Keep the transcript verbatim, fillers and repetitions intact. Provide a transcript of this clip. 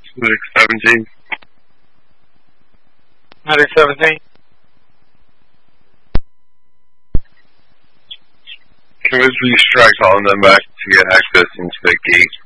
Medic seventeen. Medic seventeen. Can we please strike all of them back to get access into the gate